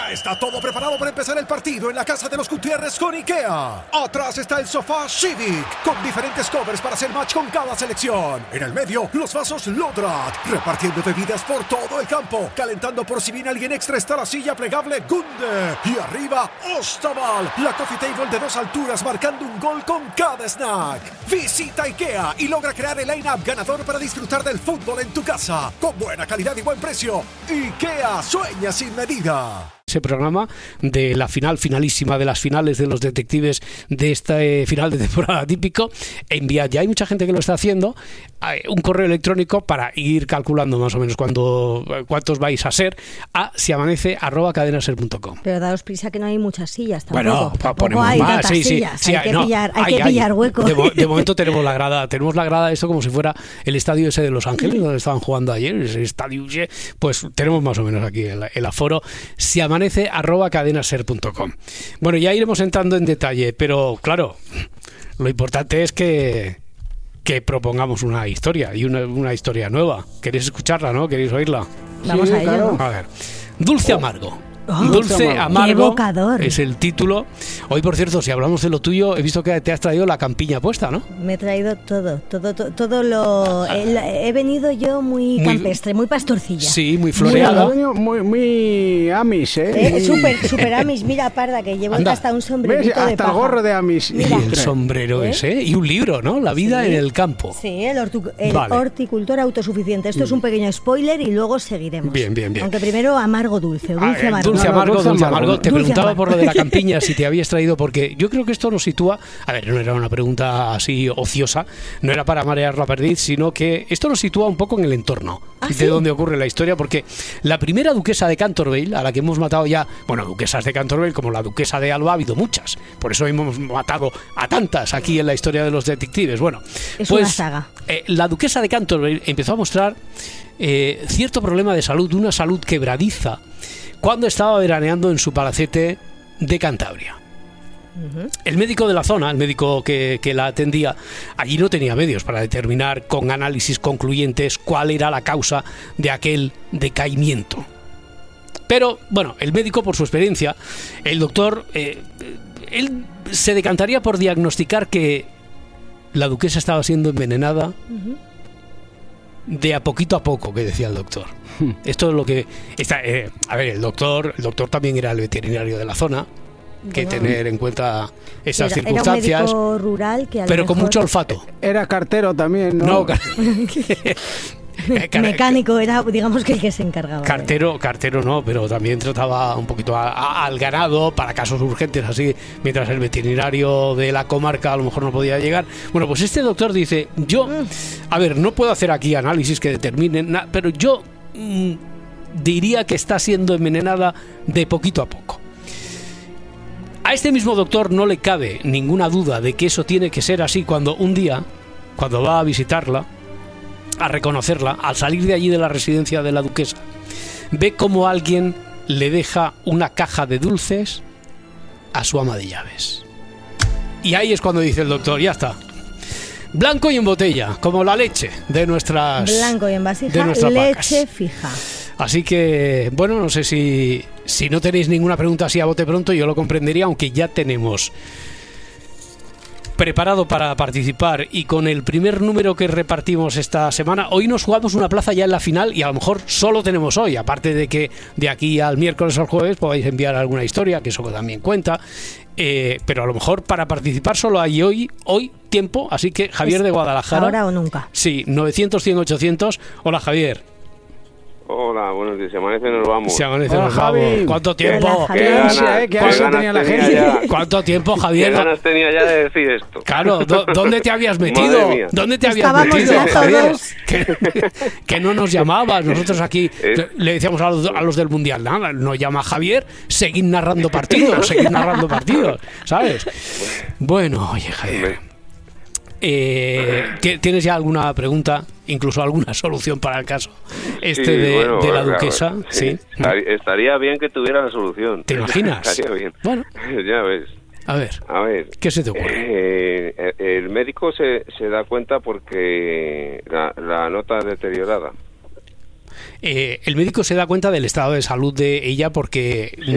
Ya está todo preparado para empezar el partido en la casa de los Gutiérrez con IKEA. Atrás está el sofá Civic, con diferentes covers para hacer match con cada selección. En el medio, los vasos Lodrat, repartiendo bebidas por todo el campo. Calentando por si viene alguien extra está la silla plegable Gunde. Y arriba, Ostaval, la coffee table de 2 alturas marcando un gol con cada snack. Visita IKEA y logra crear el line-up ganador para disfrutar del fútbol en tu casa. Con buena calidad y buen precio. IKEA, sueña sin medida. Ese programa de la finalísima de las finales de los detectives de este final de temporada típico, enviad, ya hay mucha gente que lo está haciendo, un correo electrónico para ir calculando más o menos cuántos vais a ser a siamanece@cadenaser.com. Pero daos prisa que no hay muchas sillas tampoco. Bueno, tampoco hay más, tantas sillas, hay que pillar hueco. De momento tenemos la grada, esto como si fuera el estadio ese de Los Ángeles donde estaban jugando ayer, ese estadio, pues tenemos más o menos aquí el aforo. siamanece@cadenaser.com. Bueno, ya iremos entrando en detalle, pero claro, lo importante es que propongamos una historia y una historia nueva. ¿Queréis escucharla, no? ¿Queréis oírla? Vamos a ello. Claro. A ver, Dulce Amargo. Oh, Dulce Amargo. ¡Qué evocador! Es el título. Hoy, por cierto, si hablamos de lo tuyo, he visto que te has traído la campiña puesta, ¿no? Me he traído todo lo... he venido yo muy campestre, muy pastorcilla. Sí, muy floreada. Muy Amis, ¿eh? Super Amis, mira, parda, que llevo hasta un sombrerito ¿Ves? de Hasta paja. el gorro de Amis. Y el sombrero ese. Y un libro, ¿no? La vida en el campo. Sí, el Vale. horticultor autosuficiente. Esto es un pequeño spoiler y luego seguiremos. Bien. Aunque primero amargo dulce amargo. Dulce Amargo. Te Dulce preguntaba Amargo. por lo de la campiña si te habías traído, porque yo creo que esto nos sitúa. A ver, no era una pregunta así ociosa, no era para marear la perdiz, sino que esto nos sitúa un poco en el entorno de donde ocurre la historia, porque la primera duquesa de Canterville, a la que hemos matado ya, bueno, duquesas de Canterville, como la duquesa de Alba, ha habido muchas. Por eso hemos matado a tantas aquí en la historia de los detectives. Bueno, es pues una saga. La duquesa de Canterville empezó a mostrar cierto problema de salud, una salud quebradiza, cuando estaba veraneando en su palacete de Cantabria. El médico de la zona, el médico que la atendía, allí no tenía medios para determinar con análisis concluyentes cuál era la causa de aquel decaimiento. Pero, bueno, el médico, por su experiencia, el doctor, él se decantaría por diagnosticar que la duquesa estaba siendo envenenada de a poquito, que decía el doctor. Esto es lo que está. A ver, el doctor también era el veterinario de la zona. Que tener en cuenta esas circunstancias. Era un médico rural que pero con mucho olfato. Era cartero también, ¿no? No, mecánico era, digamos, que el que se encargaba. Cartero no, pero también trataba un poquito al ganado para casos urgentes, así, mientras el veterinario de la comarca a lo mejor no podía llegar. Bueno, pues este doctor dice, yo, a ver, no puedo hacer aquí análisis que determinen, pero yo diría que está siendo envenenada de poquito a poco. A este mismo doctor no le cabe ninguna duda de que eso tiene que ser así cuando un día, cuando va a visitarla, a reconocerla, al salir de allí de la residencia de la duquesa, ve como alguien le deja una caja de dulces a su ama de llaves. Y ahí es cuando dice el doctor, ya está. Blanco y en botella, como la leche de nuestras... Blanco y en vasija, leche vacas. Fija. Así que, bueno, no sé si no tenéis ninguna pregunta así a bote pronto, yo lo comprendería, aunque ya tenemos preparado para participar y con el primer número que repartimos esta semana. Hoy nos jugamos una plaza ya en la final y a lo mejor solo tenemos hoy, aparte de que de aquí al miércoles o al jueves podáis enviar alguna historia, que eso también cuenta. Pero a lo mejor para participar solo hay hoy tiempo, así que Javier de Guadalajara. Ahora o nunca. Sí, 900, 100, 800. Hola, Javier. Hola, buenos días. Se amanece, nos vamos. Se amanece, hola, nos Javi. vamos. ¿Cuánto tiempo? Qué ansia, qué ansia tenía la gente. Ya. ¿Cuánto tiempo, Javier? ¿Qué ganas tenía ya de decir esto? Claro, ¿dónde te habías metido? Madre mía. ¿Dónde te habías Estábamos metido, ya Javier? todos. Que no nos llamabas. Nosotros aquí le decíamos a los del Mundial, nada, no llama Javier, seguid narrando partidos, ¿sabes? Bueno, oye, Javier. ¿Tienes ya alguna pregunta, incluso alguna solución para el caso de la duquesa? Claro, sí. Estaría bien que tuviera la solución. ¿Te imaginas? Estaría bien. Bueno. Ya ves. A ver, ¿qué se te ocurre? El médico se da cuenta porque la nota deteriorada. El médico se da cuenta del estado de salud de ella porque